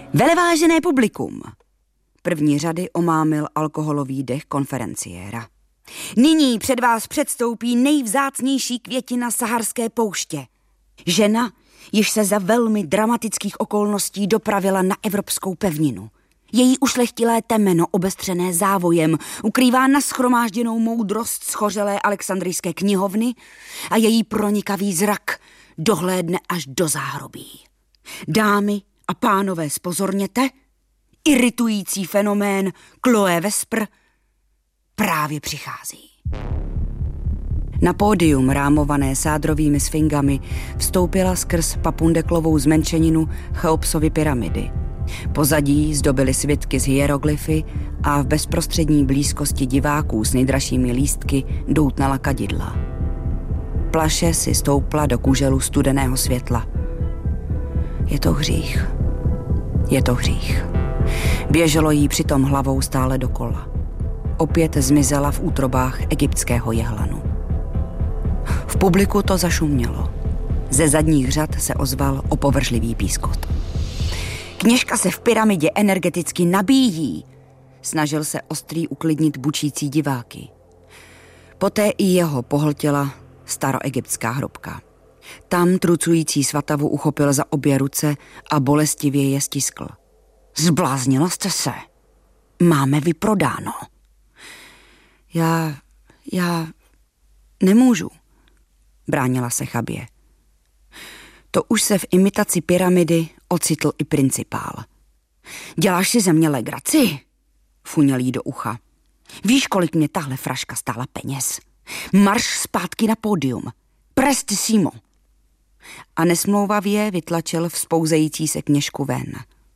Velevážené publikum. První řady omámil alkoholový dech konferenciéra. Nyní před vás předstoupí nejvzácnější květina saharské pouště. Žena, již se za velmi dramatických okolností dopravila na evropskou pevninu. Její ušlechtilé temeno, obestřené závojem, ukrývá nashromážděnou moudrost schořelé Alexandrijské knihovny a její pronikavý zrak dohlédne až do záhrobí. Dámy a pánové, zpozorněte, iritující fenomén Chloé Vespr právě přichází. Na pódium rámované sádrovými sfingami vstoupila skrz Papundeklovou zmenšeninu Cheopsovy pyramidy. Pozadí zdobily svitky z hieroglyfy a v bezprostřední blízkosti diváků s nejdražšími lístky doutnala kadidla. Plaše si stoupla do kuželu studeného světla. Je to hřích. Je to hřích. Běželo jí přitom hlavou stále dokola. Opět zmizela v útrobách egyptského jehlanu. V publiku to zašumělo. Ze zadních řad se ozval opovržlivý pískot. Kněžka se v pyramidě energeticky nabíjí. Snažil se Ostrý uklidnit bučící diváky. Poté i jeho pohltila staroegyptská hrobka. Tam trucující Svatavu uchopil za obě ruce a bolestivě je stiskl. Zbláznila jste se. Máme vyprodáno. Já nemůžu, bránila se chabě. To už se v imitaci pyramidy ocitl i principál. Děláš si ze mě legraci? Funěl jí do ucha. Víš, kolik mě tahle fraška stála peněz? Marš zpátky na pódium. Prestissimo. A nesmlouvavě vytlačil vzpouzející se kněžku ven.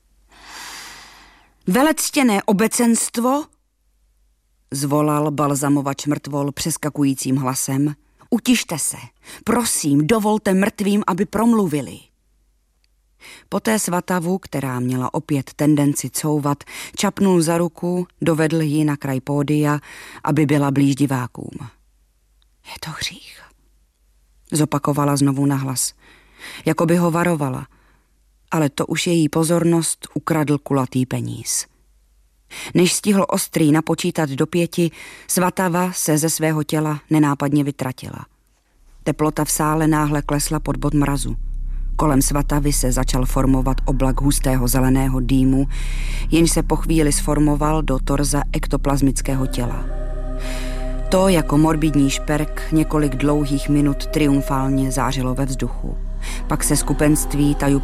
Velectěné obecenstvo, zvolal balzamovač mrtvol přeskakujícím hlasem. Utište se, prosím, dovolte mrtvým, aby promluvili. Poté Svatavu, která měla opět tendenci couvat, čapnul za ruku, dovedl ji na kraj pódia, aby byla blíž divákům. Je to hřích, zopakovala znovu nahlas, jako by ho varovala, ale to už její pozornost ukradl kulatý peníz. Než stihl Ostrý napočítat do 5, Svatava se ze svého těla nenápadně vytratila. Teplota v sále náhle klesla pod bod mrazu. Kolem Svatavy se začal formovat oblak hustého zeleného dýmu, jenž se po chvíli sformoval do torza ektoplazmického těla. To jako morbidní šperk několik dlouhých minut triumfálně zářilo ve vzduchu. Pak se skupenství